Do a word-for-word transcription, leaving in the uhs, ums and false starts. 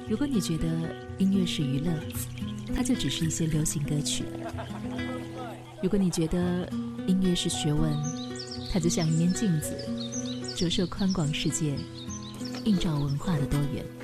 如果你觉得音乐是娱乐，它就只是一些流行歌曲；如果你觉得音乐是学问，它就像一面镜子，折射宽广世界，映照文化的多元。